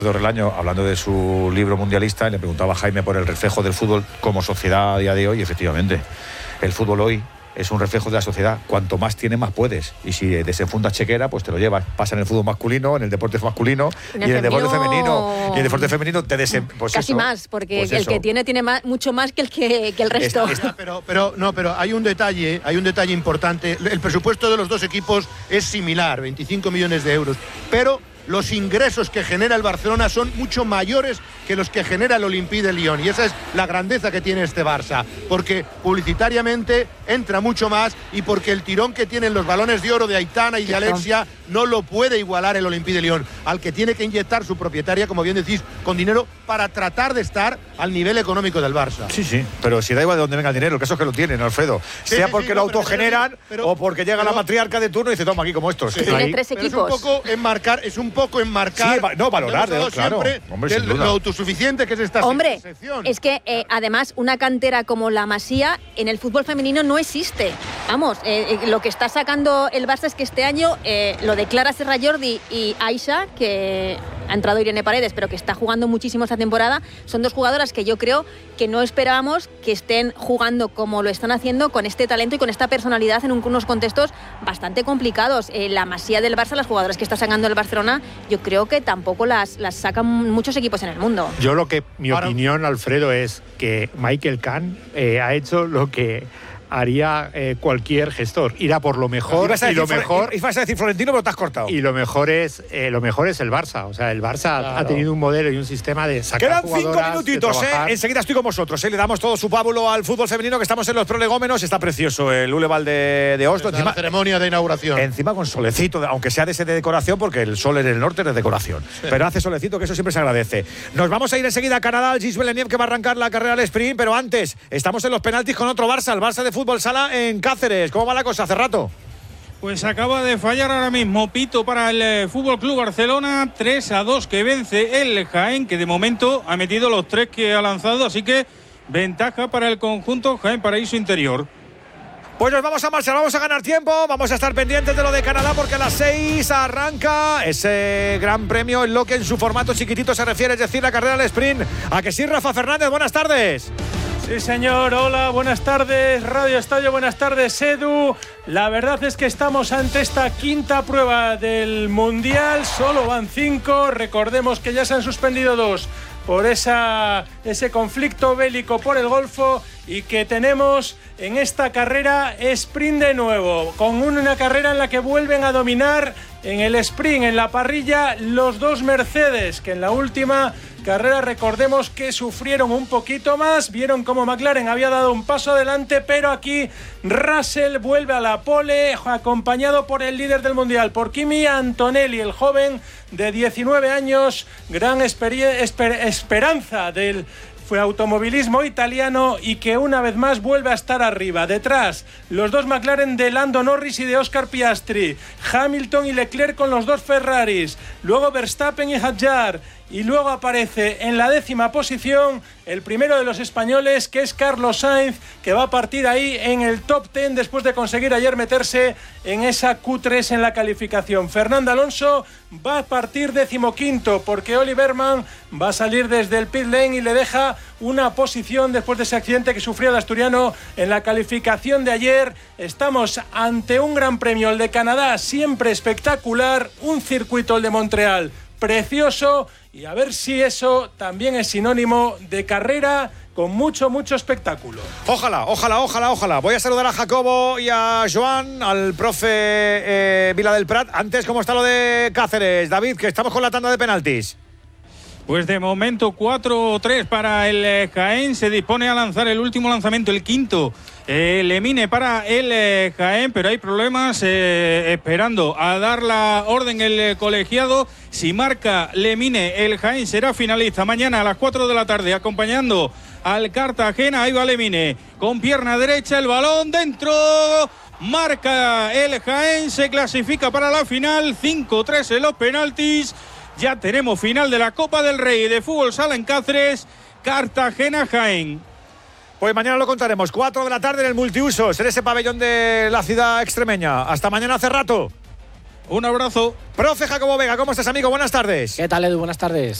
Relaño, hablando de su libro mundialista, le preguntaba a Jaime por el reflejo del fútbol como sociedad a día de hoy, y efectivamente, el fútbol hoy es un reflejo de la sociedad. Cuanto más tienes, más puedes. Y si desenfundas chequera, pues te lo llevas. Pasa en el fútbol masculino, en el deporte masculino y en el deporte femenino. Y en el deporte femenino te pues casi eso, más, porque pues el que tiene mucho más que el resto. Pero hay un detalle importante. El presupuesto de los dos equipos es similar, 25 millones de euros. Pero los ingresos que genera el Barcelona son mucho mayores que los que genera el Olympique de Lyon, y esa es la grandeza que tiene este Barça, porque publicitariamente entra mucho más y porque el tirón que tienen los balones de oro de Aitana y de Alexia no lo puede igualar el Olympique de Lyon, al que tiene que inyectar su propietaria, como bien decís, con dinero para tratar de estar al nivel económico del Barça. Sí, pero si da igual de dónde venga el dinero, el caso es que lo tienen, Alfredo. Sea porque lo autogeneran o porque llega la matriarca de turno y dice, toma aquí como estos. Tiene 3 equipos. Es un poco enmarcar. Valorar, claro. Hombre, lo autosuficiente que es esta sección. Es que además una cantera como la Masía en el fútbol femenino no existe. Vamos, lo que está sacando el Barça es que este año lo de Clara Serra Jordi y Aisha, que ha entrado Irene Paredes, pero que está jugando muchísimo esta temporada, son 2 jugadoras que yo creo que no esperábamos que estén jugando como lo están haciendo, con este talento y con esta personalidad en unos contextos bastante complicados. La Masía del Barça, las jugadoras que está sacando el Barcelona, yo creo que tampoco las sacan muchos equipos en el mundo. Mi opinión, Alfredo, es que Michael Kahn ha hecho lo que haría cualquier gestor, ir a por lo mejor. Ibas a decir Florentino, pero te has cortado. Y lo mejor es el Barça. O sea, el Barça ha tenido un modelo y un sistema de sacar jugadoras. Quedan 5 minutitos, enseguida estoy con vosotros. Le damos todo su pábulo al fútbol femenino, que estamos en los prolegómenos. Está precioso el Boulevard de Oslo. La ceremonia de inauguración. Encima con solecito, aunque sea de decoración, porque el sol en el norte es de decoración. Sí. Pero hace solecito, que eso siempre se agradece. Nos vamos a ir enseguida a Canadá, al Gilles Villeneuve, que va a arrancar la carrera al sprint. Pero antes, estamos en los penaltis con otro Barça, el Barça de Fútbol Sala en Cáceres. ¿Cómo va la cosa hace rato? Pues acaba de fallar ahora mismo pito para el Fútbol Club Barcelona, 3-2 que vence el Jaén, que de momento ha metido los 3 que ha lanzado, así que ventaja para el conjunto Jaén Paraíso Interior. Pues nos vamos a marchar, vamos a ganar tiempo, vamos a estar pendientes de lo de Canadá, porque a las 6 arranca ese gran premio en lo que en su formato chiquitito se refiere, es decir, la carrera al sprint. ¿A que sí, Rafa Fernández? Buenas tardes. Sí, señor, hola, buenas tardes, Radio Estadio, buenas tardes, Edu. La verdad es que estamos ante esta 5ª prueba del Mundial, solo van 5, recordemos que ya se han suspendido 2 por ese conflicto bélico por el Golfo, y que tenemos en esta carrera sprint de nuevo, con una carrera en la que vuelven a dominar en el sprint, en la parrilla, los 2 Mercedes, que en la última carrera recordemos que sufrieron un poquito más, vieron cómo McLaren había dado un paso adelante, pero aquí Russell vuelve a la pole, acompañado por el líder del Mundial, por Kimi Antonelli, el joven de 19 años, gran esperanza del automovilismo italiano, y que una vez más vuelve a estar arriba. Detrás, los 2 McLaren de Lando Norris y de Oscar Piastri, Hamilton y Leclerc con los 2 Ferraris, luego Verstappen y Hadjar, y luego aparece en la 10ª posición el primero de los españoles, que es Carlos Sainz, que va a partir ahí en el top 10 después de conseguir ayer meterse en esa Q3 en la calificación. Fernando Alonso va a partir 15º, porque Oliver Mann va a salir desde el pit lane y le deja una posición después de ese accidente que sufrió el asturiano en la calificación de ayer. Estamos ante un gran premio, el de Canadá, siempre espectacular, un circuito, el de Montreal, precioso, y a ver si eso también es sinónimo de carrera con mucho espectáculo. Ojalá. Voy a saludar a Jacobo y a Joan, al profe Vila del Prat. Antes, ¿cómo está lo de Cáceres? David, que estamos con la tanda de penaltis. Pues de momento 4-3 para el Jaén. Se dispone a lanzar el último lanzamiento, el 5º. Lemine para el Jaén, pero hay problemas esperando a dar la orden el colegiado. Si marca Lemine, el Jaén será finalista mañana a las 4 de la tarde, acompañando al Cartagena. Ahí va Lemine con pierna derecha, el balón dentro. Marca el Jaén, se clasifica para la final. 5-3 en los penaltis. Ya tenemos final de la Copa del Rey de Fútbol Sala en Cáceres, Cartagena-Jaén. Pues mañana lo contaremos, 4 de la tarde en el multiusos, en ese pabellón de la ciudad extremeña. Hasta mañana hace rato. Un abrazo. Profe Jacobo Vega, ¿cómo estás, amigo? Buenas tardes. ¿Qué tal, Edu? Buenas tardes.